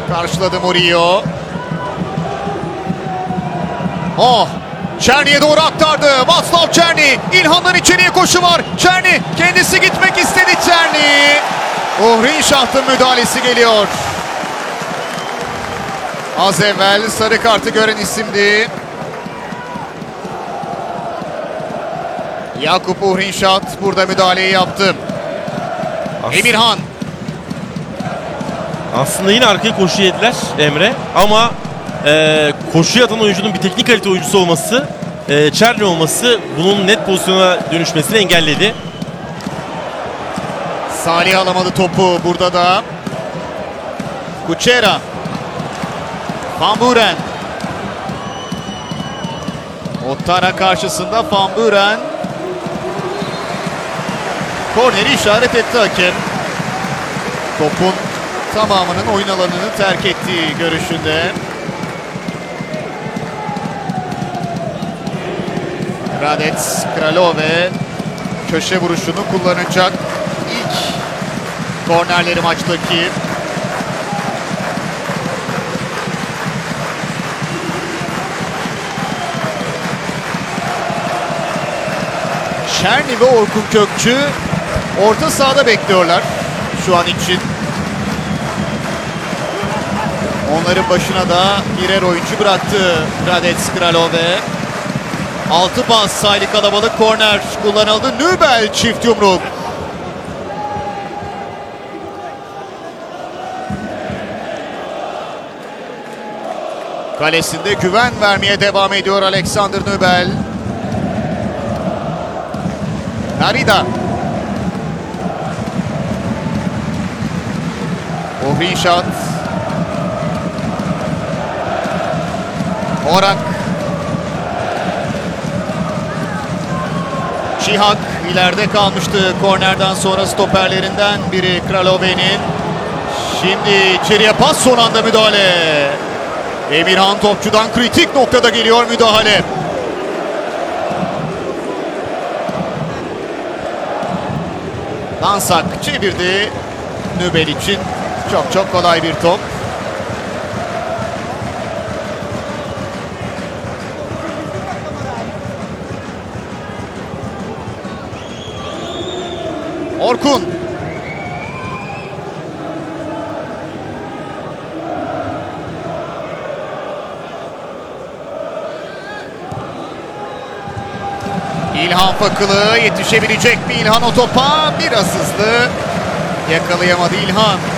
Karşıladı Murillo. Oh! Çerni'ye doğru aktardı. Václav Černý. İlhan'dan içeriye koşu var. Černý kendisi gitmek istedi. Černý. Uhrinşaht'ın müdahalesi geliyor. Az evvel sarı kartı gören isimdi. Jakub Uhrinšaht burada müdahaleyi yaptı. Emirhan. Aslında yine arkaya koşu yediler Emre ama koşuya atan oyuncunun bir teknik kalite oyuncusu olması, Černý olması bunun net pozisyona dönüşmesini engelledi. Salih alamadı topu. Burada da Kuchera. Van Buren. Ottara karşısında Van Buren. Korneri işaret etti hakem. Topun tamamının oyun alanını terk ettiği görüşünde. Radec Kralove köşe vuruşunu kullanacak. İlk kornerleri maçtaki. Černý ve Orkun Kökçü orta sahada bekliyorlar şu an için. Onların başına da birer oyuncu bıraktı Radec Kralove. 6 pas sayılı kalabalık korner kullanıldı. Nübel çift yumruk. Kalesinde güven vermeye devam ediyor Alexander Nübel. Narida. Uhrinšaht. Orak. Čihak ileride kalmıştı kornerden sonra stoperlerinden biri Kralove'nin. Şimdi içeriye pas, son anda müdahale. Emirhan topçudan kritik noktada geliyor müdahale. Dansak çevirdi Nübel için. Çok kolay bir top. Orkun. İlhan Fakılı, yetişebilecek mi İlhan o topa? Biraz hızlı. Yakalayamadı İlhan.